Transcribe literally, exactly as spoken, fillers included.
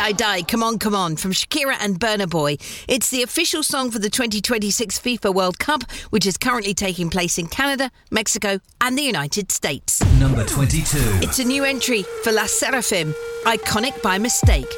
Die Die, Come On, Come On from Shakira and Burna Boy. It's the official song for the twenty twenty-six FIFA World Cup, which is currently taking place in Canada, Mexico and the United States. Number twenty-two. It's a new entry for La Seraphim, Iconic by Mistake.